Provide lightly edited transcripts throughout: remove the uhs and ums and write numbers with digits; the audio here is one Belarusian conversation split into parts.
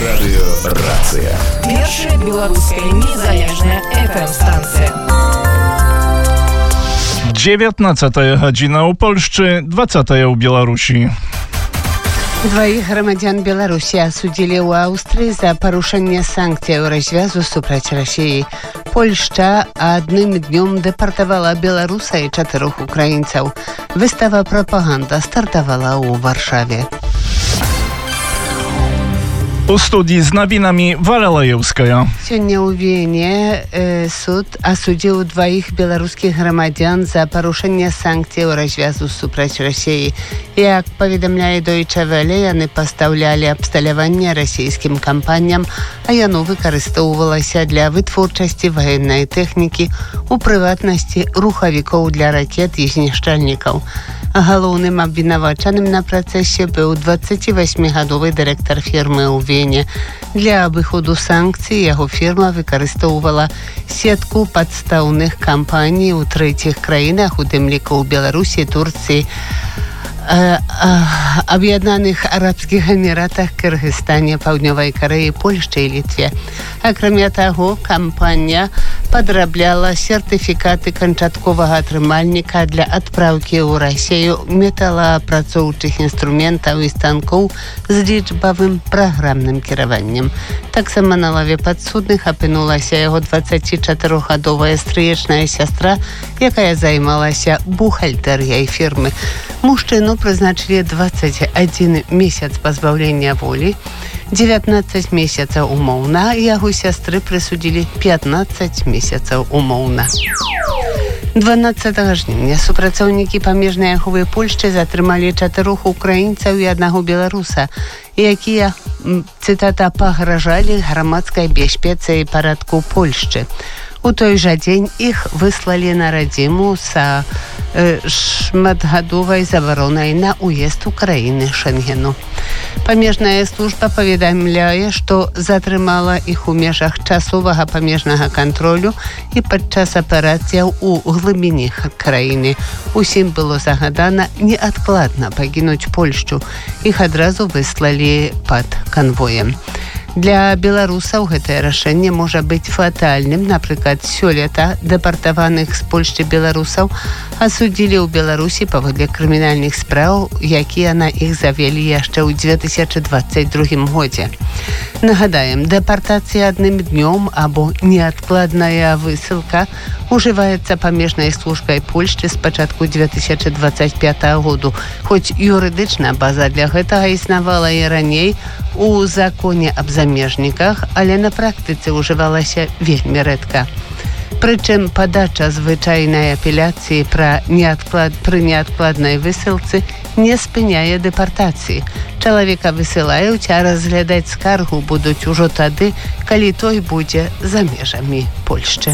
Радыёрацыя. Першая беларуская незалежная FM-станцыя. 19 гадзіна ў Польшчы, 20 ў Беларусі. Двоих громадян Беларуси осудили у Австрии за порушение санкций у развязу супраць России. Польшча одним днем депортовала белоруса и 4 украинцев. Выстава «Пропаганда» стартовала у Варшаве. У студии з навінамі Валя Лаевская. Сегодня у Вене суд осудил двоих белорусских громадян за порушение санкций у развязу супраць России. Як поведомляет Deutsche Welle, яны поставляли абсталяванне российским компаниям, а яно выкарыстоўвалася для вытворчасці военной техники, у прыватнасці рухавікоў для ракет и знішчальнікаў. Галоўным абвінавачаным на працэсе быў 28-гадовы дырэктар фірмы ў Вене. Для абыходу санкцый яго фірма выкарыстоўвала сетку падстаўных кампаній у трэціх краінах, у тым ліку ў Беларусі, Турцыі, Аб'яднаных Арабскіх Эміратах, Кыргызстане, Паўднёвай Карэі, Польшчы і Літве. Акрамя таго, кампанія падрабляла сертыфікаты канчатковага атрымальніка для адпраўкі ў Расію металаапрацоўчых інструментаў і станкоў з лічбавым праграмным кіраваннем. Таксама на лаве падсудных апынулася яго 24-гадовая стрыечная сястра, якая займалася бухгалтэрыяй фірмы. Мужчыну прызначылі 21 месяц пазбаўлення волі, 19 месяцаў умоўна, яго сястры прысудзілі 15 месяцаў умоўна. 12 жніўня супрацоўнікі памежнай аховы Польшчы затрымалі 4 украінцаў і 1 беларуса, якія, цытата, пагражалі грамадскай бяспецы і парадку Польшчы. У той жа дзень іх выслалі на радзіму са шматгадовай забаронай на ўезд у краіны Шэнгену. Памежная служба паведамляе, што затрымала іх у межах часовага памежнага кантролю і падчас аперацыяў у глыбіні краіны. Усім было загадана неадкладна пакінуць Польшчу. Іх адразу выслалі пад канвоем. Для беларусаў гэтае рашэнне можа быць фатальным. Напрыклад, сёлета дэпартаваных з Польшчы беларусаў асудзілі ў Беларусі паводле крымінальных спраў, якія на іх завялі яшчэ ў 2022 годзе. Нагадаем, дэпартацыя адным днём або неадкладная высылка ужываецца памежнай службай Польшчы з пачатку 2025 году. Хоць юрыдычна база для гэтага існавала і раней у законе аб замежніках, але на практыцы ўжывалася вельмі рэдка. Прычым падача звычайнай апеляцыі пры неадкладнай высылцы не спыняе дэпартацыі. Чалавека высылаюць, а разглядаць скаргу будуць ужо тады, калі той будзе за межамі Польшчы.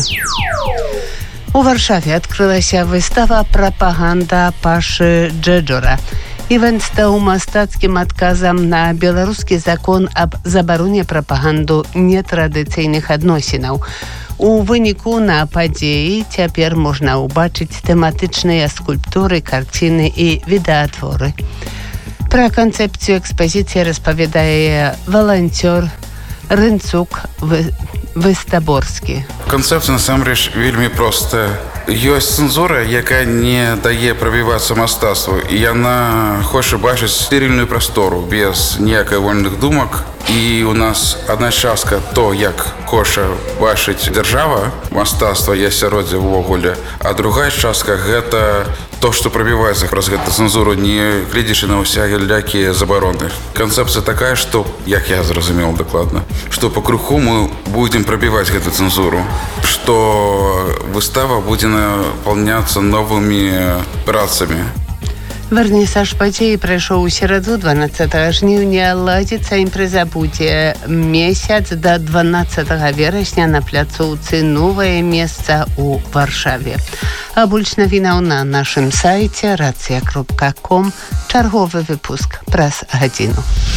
У Варшаве адкрылася выстава «Пропаганда» Пашы Джэджора. Івент стаў мастацкім адказам на беларускі закон аб забароне прапаганду нетрадыцыйных адносінаў. У выніку на падзеі цяпер можна ўбачыць тэматычныя скульптуры, карціны і відэатворы. Пра канцэпцыю экспазіцыі распавядае валанцёр Рынцук Выстаборскі. Канцэпцыя насамрэч вельмі простая. Ёсць цэнзура, якая не дае прабівацца мастацтву, і яна хоча бачыць стерильную прастору без ніякай вольных думак. І у нас адна частка то, як хоча бачыць дзяржава, мастацтва і асяроддзе ўвогуле, а другая частка гэта то, што прабіваецца праз гэту цэнзуру, не гледзячы на усялякія забароны. Канцэпцыя такая, што, як я зразумеў дакладна, што па круху мы будзем прабіваць гэту цэнзуру, што выстава будзе напаўняцца новымі працамі. Вернісаж падзеі прайшоў у сераду 12 жніўня. Ладзіцца імпрэза будзе месяц да 12 верасня на пляцоўцы «Новае месца» у Варшаве. А больш навінаў на нашым сайце racja.com. Чарговы выпуск праз гадзіну.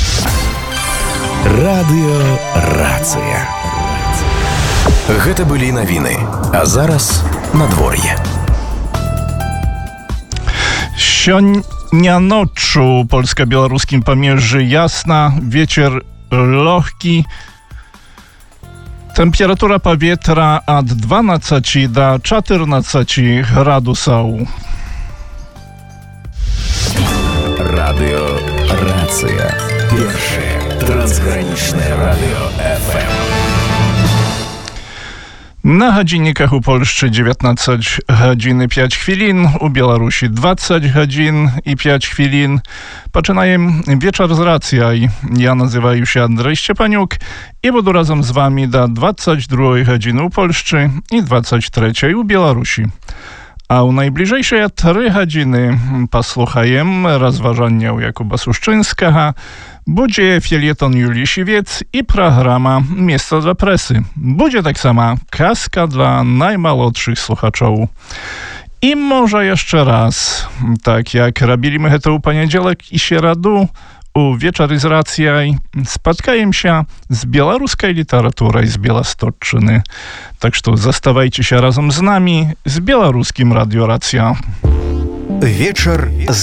Радыёрацыя. Гэта былі навіны. А зараз надвор'е. Сёння ноччу у польска-беларускім памежжы ясна, вечер легкий. Temperatura powietrza od 12 do 14 gradusów. Radio Racja. Pierwsze transgraniczne radio FM. Na godzinnikach u Polszczy 19 godzin 5 chwilin, u Białorusi 20 godzin i 5 chwilin. Poczynajem wieczór z Racja. Ja nazywam się Andrzej Szczepaniuk i będę razem z wami do 22 godziny u Polszczy i 23 u Białorusi. A u najbliżejszej 3 godziny posłuchajem rozważania Jakuba Suszczyńskiego, będzie felieton Julii Siwiec i programa Miejsce dla presy. Będzie tak sama kaska dla najmłodszych słuchaczów. I może jeszcze raz, tak jak robiliśmy to u poniedziałek i środu, u Wieczory z Racjaj spotkajem się z białoruskiej literaturą z Białostocczyny. Tak że zostawajcie się razem z nami, z białoruskim Radio Racja. Wieczór z